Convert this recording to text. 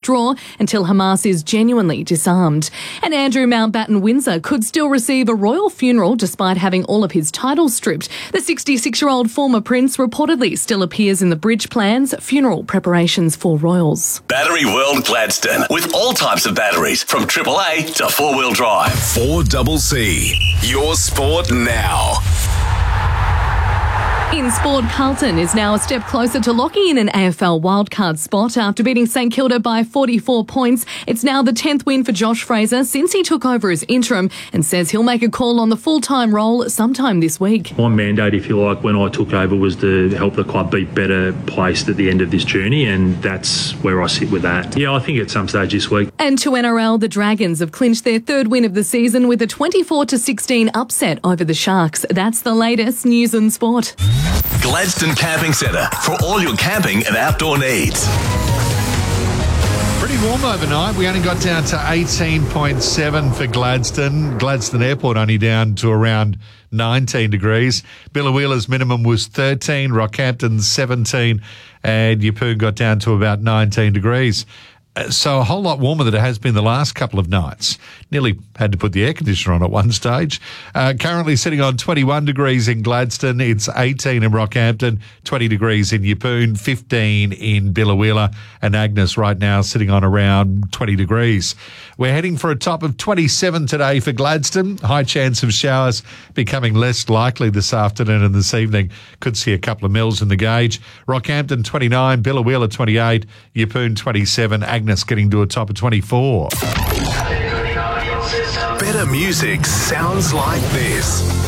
withdraw until Hamas is genuinely disarmed. And Andrew Mountbatten Windsor could still receive a royal funeral despite having all of his titles stripped. The 66-year-old former prince reportedly still appears in the bridge plans, funeral preparations for royals. Battery World Gladstone, with all types of batteries, from AAA to four-wheel drive. 4CC, your sport now. In sport, Carlton is now a step closer to locking in an AFL wildcard spot after beating St Kilda by 44 points. It's now the 10th win for Josh Fraser since he took over as interim and says he'll make a call on the full-time role sometime this week. My mandate, if you like, when I took over was to help the club be better placed at the end of this journey, and that's where I sit with that. Yeah, I think at some stage this week. And to NRL, the Dragons have clinched their third win of the season with a 24-16 upset over the Sharks. That's the latest news and sport. Gladstone Camping Centre for all your camping and outdoor needs. Pretty warm overnight. We only got down to 18.7 for Gladstone. Gladstone Airport only down to around 19 degrees. Biloela's minimum was 13, Rockhampton 17, and Yeppoon got down to about 19 degrees. So a whole lot warmer than it has been the last couple of nights. Nearly had to put the air conditioner on at one stage. Currently sitting on 21 degrees in Gladstone. It's 18 in Rockhampton, 20 degrees in Yeppoon, 15 in Biloela, and Agnes right now sitting on around 20 degrees. We're heading for a top of 27 today for Gladstone. High chance of showers becoming less likely this afternoon and this evening. Could see a couple of mils in the gauge. Rockhampton 29, Biloela 28, Yeppoon 27, Agnes getting to a top of 24. Better music sounds like this.